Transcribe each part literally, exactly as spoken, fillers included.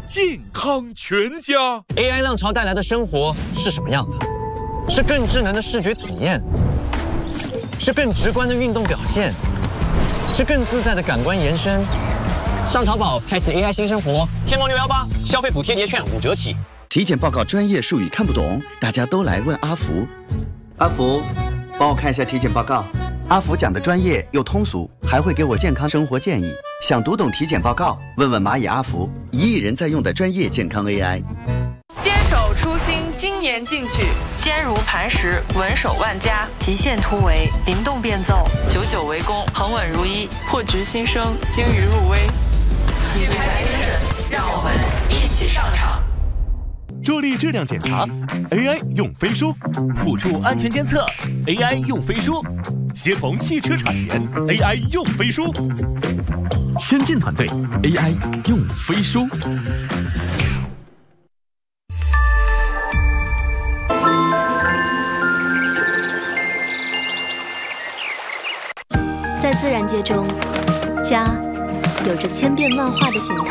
健康全家。 A I 浪潮带来的生活是什么样的？是更智能的视觉体验，是更直观的运动表现，是更自在的感官延伸。上淘宝开启 A I 新生活，天猫六幺八消费补贴节券五折起。 体检报告专业术语看不懂，大家都来问阿福。阿福，帮我看一下体检报告。阿福讲的专业又通俗，还会给我健康生活建议。想读懂体检报告，问问蚂蚁阿福，一亿人在用的专业健康 A I。 坚守初心，精研进取，坚如磐石，稳守万家，极限突围，灵动变奏，久久为功，恒稳如一，破局新生，精于入微。女排精神，让我们一起上场。 助力质量检查 ，A I 用飞书；辅助安全监测 ，A I 用飞书；协同汽车产研 ，A I 用飞书；先进团队 ，A I 用飞书。 在自然界中，家有着千变万化的形态。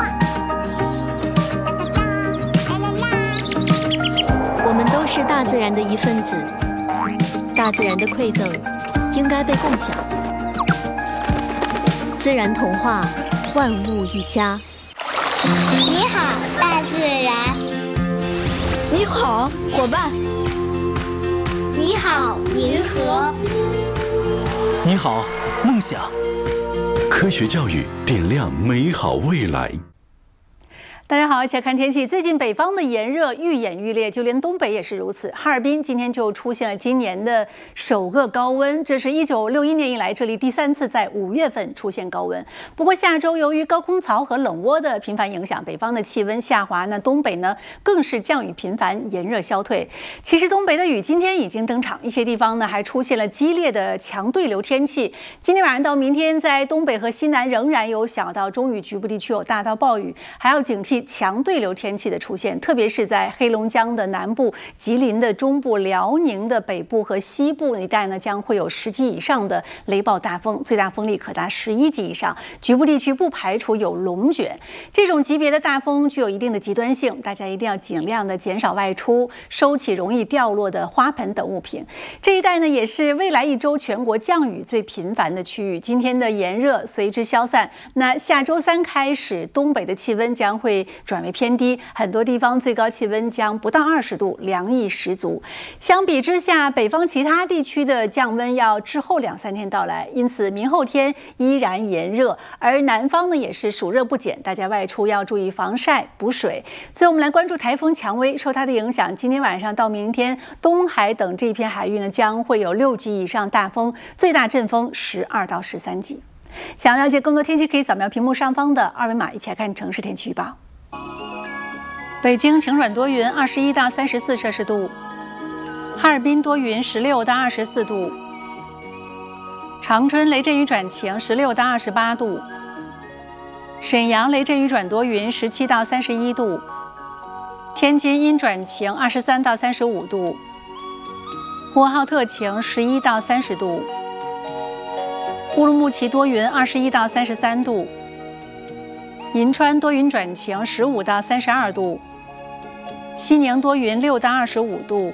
我们都是大自然的一份子，大自然的馈赠应该被共享。自然童话，万物一家。 你好，大自然。 你好，伙伴。 你好，银河。 你好，梦想。 科学教育点亮美好未来。 大家好，一起来看天气。最近北方的炎热愈演愈烈，就连东北也是如此。哈尔滨今天就出现了今年的首个高温，这是一九六一年以来这里第三次在五月份出现高温。不过下周由于高空槽和冷涡的频繁影响，北方的气温下滑，那东北呢更是降雨频繁，炎热消退。其实东北的雨今天已经登场，一些地方呢还出现了激烈的强对流天气。今天晚上到明天，在东北和西南仍然有小到中雨，局部地区有大到暴雨，还要警惕强对流天气的出现，特别是在黑龙江的南部、吉林的中部、辽宁的北部和西部一带呢，将会有十级以上的雷暴大风，最大风力可达十一级以上，局部地区不排除有龙卷。这种级别的大风具有一定的极端性，大家一定要尽量的减少外出，收起容易掉落的花盆等物品。这一带呢，也是未来一周全国降雨最频繁的区域。今天的炎热随之消散，那下周三开始，东北的气温将会转为偏低，很多地方最高气温将不到二十度，凉意十足。相比之下，北方其他地区的降温要滞后两三天到来，因此明后天依然炎热，而南方呢也是暑热不减，大家外出要注意防晒补水。所以我们来关注台风蔷薇，受它的影响，今天晚上到明天，东海等这一片海域呢将会有六级以上大风，最大阵风十二到十三级。想了解更多天气，可以扫描屏幕上方的二维码，一起来看城市天气预报。北京晴转多云，二十一到三十四摄氏度；哈尔滨多云，十六到二十四度；长春雷阵雨转晴，十六到二十八度；沈阳雷阵雨转多云，十七到三十一度；天津阴转晴，二十三到三十五度；呼和浩特晴，十一到三十度；乌鲁木齐多云，二十一到三十三度；银川多云转晴，十五到三十二度；西宁多云，六到二十五度；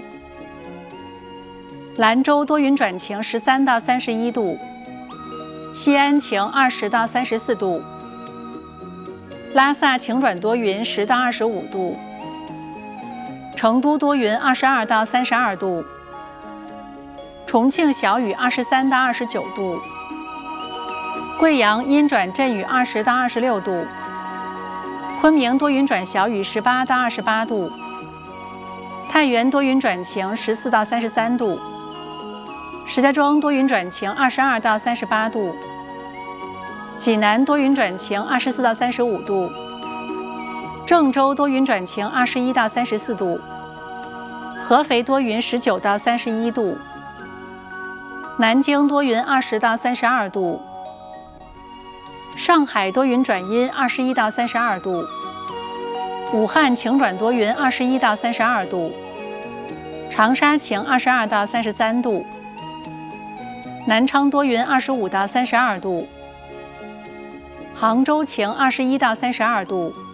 兰州多云转晴，十三到三十一度；西安晴，二十到三十四度；拉萨晴转多云，十到二十五度；成都多云，二十二到三十二度；重庆小雨，二十三到二十九度；贵阳阴转阵雨，二十到二十六度；昆明多云转小雨，十八到二十八度；太原多云转晴，十四到三十三度；石家庄多云转晴，二十二到三十八度；济南多云转晴，二十四到三十五度；郑州多云转晴，二十一到三十四度；合肥多云，十九到三十一度；南京多云，二十到三十二度；上海多云转阴，二十一到三十二度；武汉晴转多云，二十一到三十二度；长沙晴，二十二到三十三度；南昌多云，二十五到三十二度；杭州晴，二十一到三十二度；